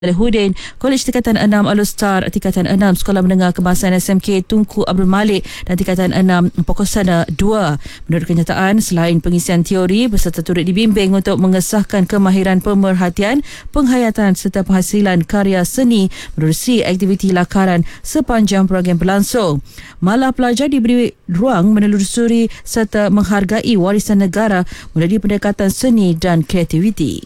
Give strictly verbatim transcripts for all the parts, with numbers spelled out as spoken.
Salihudin, Kolej Tingkatan enam Alustar, Tingkatan enam Sekolah Menengah Kebangsaan S M K Tunku Abdul Malik dan Tingkatan enam Pokosana dua. Menurut kenyataan, selain pengisian teori, peserta turut dibimbing untuk mengesahkan kemahiran pemerhatian, penghayatan serta penghasilan karya seni menerusi aktiviti lakaran sepanjang program berlangsung. Malah pelajar diberi ruang menelusuri serta menghargai warisan negara melalui pendekatan seni dan kreativiti.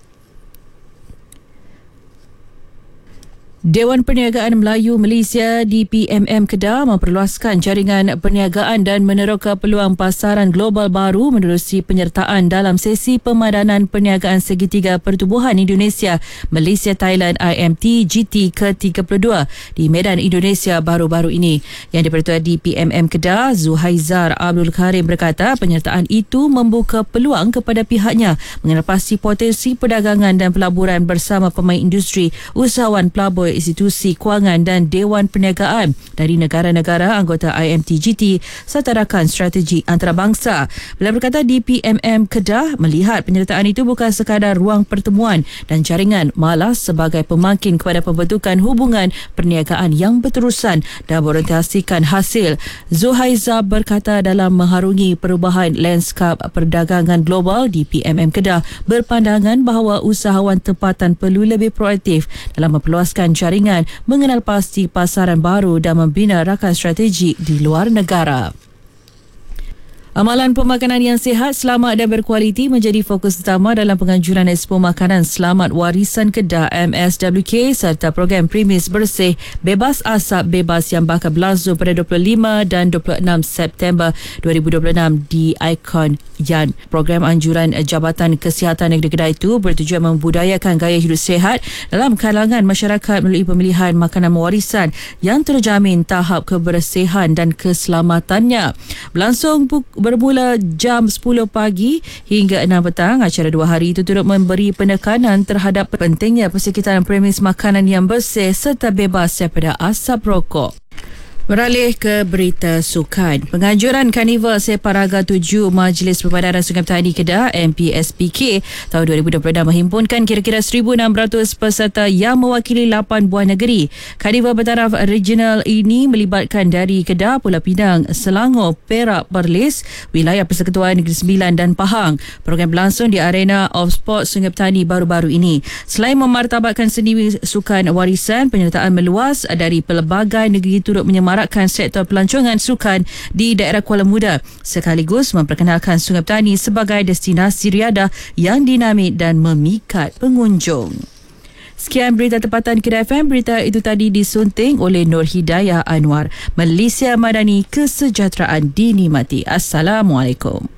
Dewan Perniagaan Melayu Malaysia D P M M Kedah memperluaskan jaringan perniagaan dan meneroka peluang pasaran global baru menerusi penyertaan dalam sesi pemadanan perniagaan segitiga pertubuhan Indonesia Malaysia Thailand I M T G T ke tiga puluh dua di Medan, Indonesia baru-baru ini. Yang di-Pertua D P M M Kedah, Zuhaizar Abdul Karim berkata penyertaan itu membuka peluang kepada pihaknya mengenal pasti potensi perdagangan dan pelaburan bersama pemain industri, usahawan pelabur, institusi kewangan dan Dewan Perniagaan dari negara-negara anggota I M T G T serta rakan strategi antarabangsa. Beliau berkata D P M M Kedah melihat penyertaan itu bukan sekadar ruang pertemuan dan jaringan, malah sebagai pemakin kepada pembentukan hubungan perniagaan yang berterusan dan berorientasikan hasil. Zuhaiza berkata dalam mengharungi perubahan lanskap perdagangan global, D P M M Kedah berpandangan bahawa usahawan tempatan perlu lebih proaktif dalam memperluaskan jaringan, mengenal pasti pasaran baru dan membina rakan strategi di luar negara. Amalan pemakanan yang sihat, selamat dan berkualiti menjadi fokus utama dalam penganjuran Expo Makanan Selamat Warisan Kedah M S W K serta program Premis Bersih Bebas Asap Bebas yang bakal berlangsung pada dua puluh lima dan dua puluh enam September dua ribu dua puluh enam di Ikon Yan. Program anjuran Jabatan Kesihatan Negeri Kedah itu bertujuan membudayakan gaya hidup sihat dalam kalangan masyarakat melalui pemilihan makanan warisan yang terjamin tahap kebersihan dan keselamatannya. Berlangsung bermula jam sepuluh pagi hingga enam petang. Acara dua hari itu turut memberi penekanan terhadap pentingnya persekitaran premis makanan yang bersih serta bebas daripada asap rokok. Beralih ke berita sukan. Penganjuran Karnival Separaga tujuh Majlis Perbadanan Sungai Petani Kedah M P S P K tahun dua ribu dua puluh enam menghimpunkan kira-kira seribu enam ratus peserta yang mewakili lapan buah negeri. Karnival bertaraf regional ini melibatkan dari Kedah, Pulau Pinang, Selangor, Perak, Perlis, Wilayah Persekutuan Negeri Sembilan dan Pahang. Program berlangsung di Arena of Sport Sungai Petani baru-baru ini. Selain memartabatkan seni sukan warisan, penyertaan meluas dari pelbagai negeri turut menyemarakan Merakan sektor pelancongan sukan di daerah Kuala Muda sekaligus memperkenalkan Sungai Petani sebagai destinasi riadah yang dinamik dan memikat pengunjung. Sekian berita tempatan Kedah F M. Berita itu tadi disunting oleh Nur Hidayah Anwar. Malaysia Madani, kesejahteraan dinikmati. Assalamualaikum.